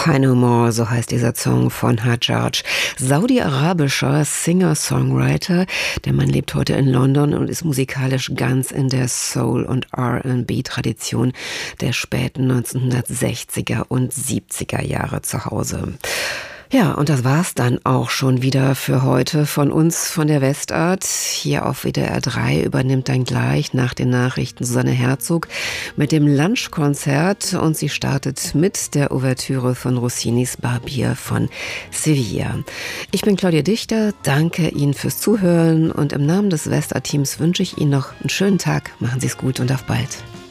Cry No More, so heißt dieser Song von Hajjaj. Saudi-arabischer Singer-Songwriter. Der Mann lebt heute in London und ist musikalisch ganz in der Soul- und R&B-Tradition der späten 1960er und 70er Jahre zu Hause. Ja, und das war's dann auch schon wieder für heute von uns von der Westart. Hier auf WDR 3 übernimmt dann gleich nach den Nachrichten Susanne Herzog mit dem Lunchkonzert und sie startet mit der Ouvertüre von Rossinis Barbier von Sevilla. Ich bin Claudia Dichter, danke Ihnen fürs Zuhören und im Namen des Westart-Teams wünsche ich Ihnen noch einen schönen Tag. Machen Sie es gut und auf bald.